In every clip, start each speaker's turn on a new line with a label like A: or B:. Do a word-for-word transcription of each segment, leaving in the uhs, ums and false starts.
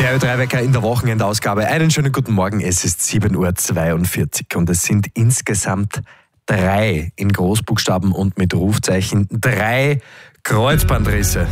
A: Der Ö drei Wecker in der Wochenendausgabe. Einen schönen guten Morgen, es ist sieben Uhr zweiundvierzig und es sind insgesamt drei in Großbuchstaben und mit Rufzeichen, drei Kreuzbandrisse.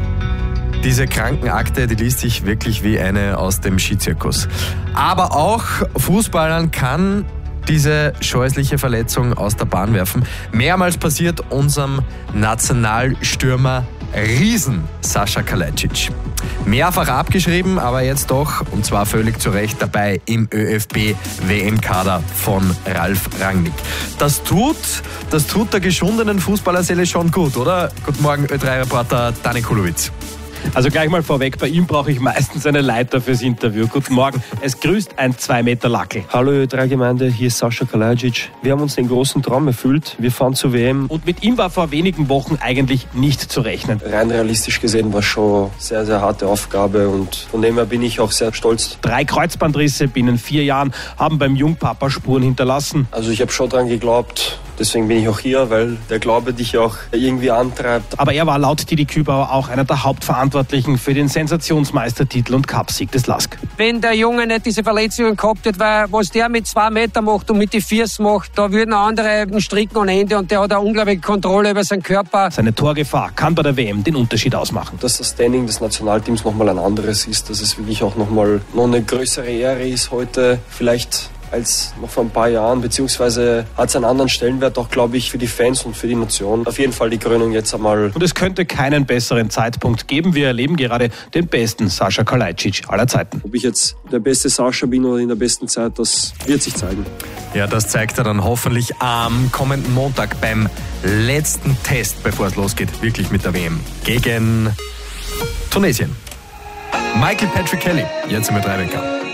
A: Diese Krankenakte, die liest sich wirklich wie eine aus dem Skizirkus. Aber auch Fußballern kann diese scheußliche Verletzung aus der Bahn werfen. Mehrmals passiert unserem Nationalstürmer Riesen Sascha Kalajdzic. Mehrfach abgeschrieben, aber jetzt doch, und zwar völlig zu Recht, dabei im ÖFB-W M-Kader von Ralf Rangnick. Das tut, das tut der geschundenen Fußballerseele schon gut, oder? Guten Morgen, Ö drei Reporter Dani Kulowitz.
B: Also gleich mal vorweg, bei ihm brauche ich meistens eine Leiter fürs Interview. Guten Morgen, es grüßt ein zwei Meter Lackel.
C: Hallo Ö drei Gemeinde, hier ist Sascha Kalajdzic. Wir haben uns den großen Traum erfüllt, wir fahren zur W M.
B: Und mit ihm war vor wenigen Wochen eigentlich nicht zu rechnen.
C: Rein realistisch gesehen war es schon eine sehr, sehr harte Aufgabe und von dem her bin ich auch sehr stolz.
B: Drei Kreuzbandrisse binnen vier Jahren haben beim Jungpapa Spuren hinterlassen.
C: Also ich habe schon dran geglaubt, deswegen bin ich auch hier, weil der Glaube dich auch irgendwie antreibt.
B: Aber er war laut Didi Kübauer auch einer der Hauptverantwortlichen für den Sensationsmeistertitel und Cupsieg des Lask.
D: Wenn der Junge nicht diese Verletzungen gehabt hätte, weil was der mit zwei Meter macht und mit die Füßen macht, da würden andere stricken ohne Ende und der hat eine unglaubliche Kontrolle über seinen Körper.
B: Seine Torgefahr kann bei der W M den Unterschied ausmachen.
C: Dass das Standing des Nationalteams nochmal ein anderes ist, dass es wirklich auch nochmal noch eine größere Ehre ist heute, vielleicht als noch vor ein paar Jahren, beziehungsweise hat es einen anderen Stellenwert auch, glaube ich, für die Fans und für die Nation. Auf jeden Fall die Krönung jetzt einmal.
B: Und es könnte keinen besseren Zeitpunkt geben. Wir erleben gerade den besten Sascha Kalajdzic aller Zeiten.
C: Ob ich jetzt der beste Sascha bin oder in der besten Zeit, das wird sich zeigen.
A: Ja, das zeigt er dann hoffentlich am kommenden Montag beim letzten Test, bevor es losgeht, wirklich mit der W M gegen Tunesien. Michael Patrick Kelly, jetzt im Ö drei Wecker.